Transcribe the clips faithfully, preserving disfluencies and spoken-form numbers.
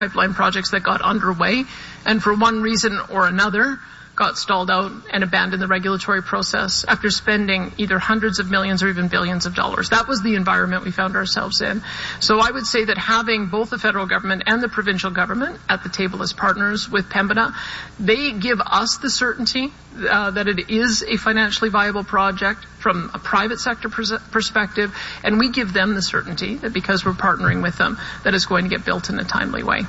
pipeline projects that got underway and for one reason or another got stalled out and abandoned the regulatory process after spending either hundreds of millions or even billions of dollars. That was the environment we found ourselves in. So I would say that having both the federal government and the provincial government at the table as partners with Pembina, they give us the certainty uh, that it is a financially viable project from a private sector pers- perspective, and we give them the certainty that because we're partnering with them, that it's going to get built in a timely way.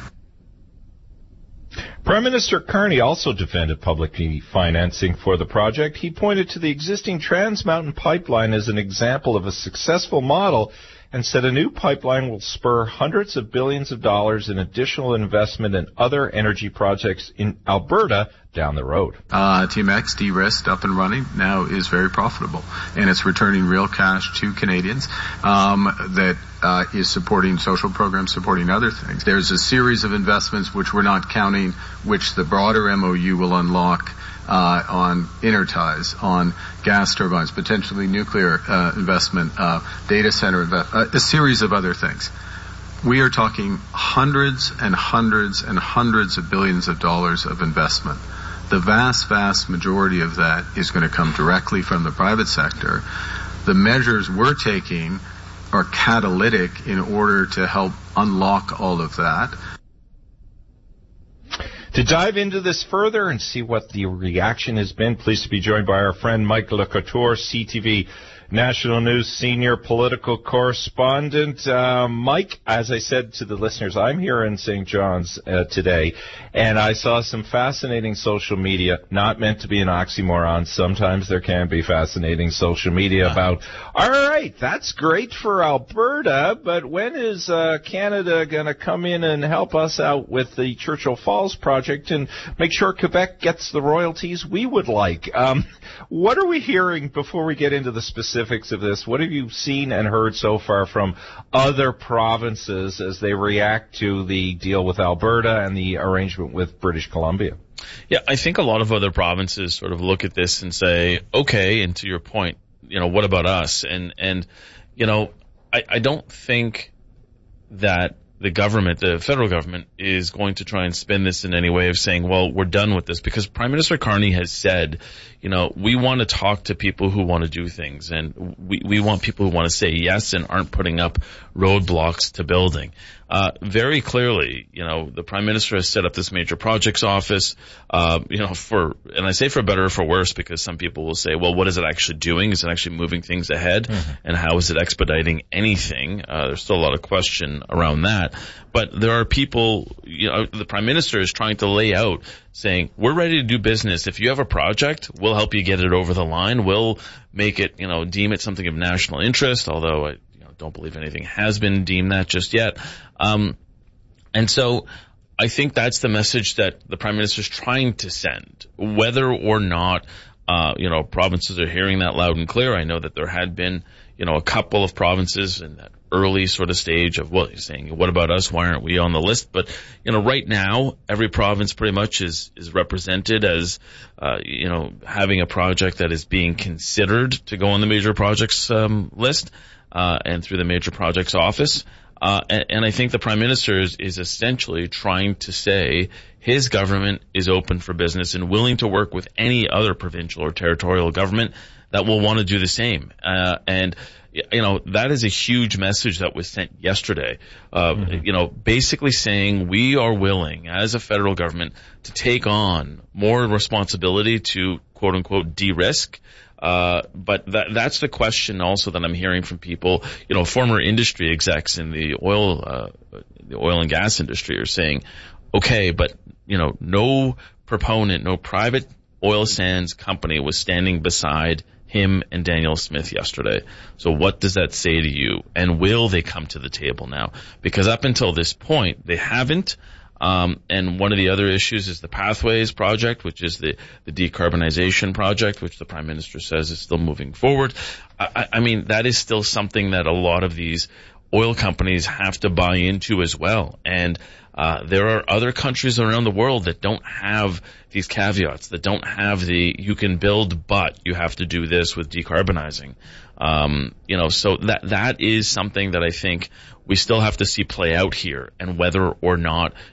Prime Minister Carney also defended public financing for the project. He pointed to the existing Trans Mountain pipeline as an example of a successful model and said a new pipeline will spur hundreds of billions of dollars in additional investment in other energy projects in Alberta down the road. Uh, T M X, de-risked, up and running, now is very profitable. And it's returning real cash to Canadians um, that uh, is supporting social programs, supporting other things. There's a series of investments which we're not counting, which the broader M O U will unlock uh, on interties, on gas turbines, potentially nuclear uh, investment, uh, data center investment, uh, a series of other things. We are talking hundreds and hundreds and hundreds of billions of dollars of investment. The vast, vast majority of that is going to come directly from the private sector. The measures we're taking are catalytic in order to help unlock all of that. To dive into this further and see what the reaction has been, pleased to be joined by our friend Mike LeCouture, C T V National News senior political correspondent. Uh, Mike, as I said to the listeners, I'm here in Saint John's uh, today, and I saw some fascinating social media, not meant to be an oxymoron. Sometimes there can be fascinating social media about, all right, that's great for Alberta, but when is uh, Canada going to come in and help us out with the Churchill Falls project and make sure Quebec gets the royalties we would like? Um, what are we hearing before we get into the specifics of this? What have you seen and heard so far from other provinces as they react to the deal with Alberta and the arrangement with British Columbia? Yeah, I think a lot of other provinces sort of look at this and say, okay, and to your point, you know, what about us? And, and you know, I, I don't think that the government, the federal government, is going to try and spin this in any way of saying, well, we're done with this, because Prime Minister Carney has said, you know, we want to talk to people who want to do things, and we, we want people who want to say yes and aren't putting up roadblocks to building. Uh, very clearly, you know, the Prime Minister has set up this major projects office, uh, you know, for, and I say for better or for worse, because some people will say, well, what is it actually doing? Is it actually moving things ahead? Mm-hmm. And how is it expediting anything? Uh, there's still a lot of question around that. But there are people, you know, the Prime Minister is trying to lay out saying, we're ready to do business. If you have a project, we'll help you get it over the line. We'll make it, you know, deem it something of national interest, although I don't believe anything has been deemed that just yet. Um, and so I think that's the message that the Prime Minister is trying to send, whether or not, uh, you know, provinces are hearing that loud and clear. I know that there had been, you know, a couple of provinces in that early sort of stage of, well, he's saying, what about us? Why aren't we on the list? But, you know, right now, every province pretty much is, is represented as, uh, you know, having a project that is being considered to go on the major projects, um, list. Uh, and through the major projects office. Uh, and, and I think the Prime Minister is, is essentially trying to say his government is open for business and willing to work with any other provincial or territorial government that will want to do the same. Uh, and, you know, that is a huge message that was sent yesterday. Uh, mm-hmm. You know, basically saying we are willing as a federal government to take on more responsibility to quote unquote de-risk. Uh, but that, that's the question also that I'm hearing from people, you know, former industry execs in the oil, uh, the oil and gas industry are saying, okay, but, you know, no proponent, no private oil sands company was standing beside him and Danielle Smith yesterday. So what does that say to you? And will they come to the table now? Because up until this point, they haven't. Um, and one of the other issues is the Pathways project, which is the, the decarbonization project, which the Prime Minister says is still moving forward. I, I mean, that is still something that a lot of these oil companies have to buy into as well. And uh, there are other countries around the world that don't have these caveats, that don't have the, you can build, but you have to do this with decarbonizing. Um, you know, so that, that is something that I think we still have to see play out here, and whether or not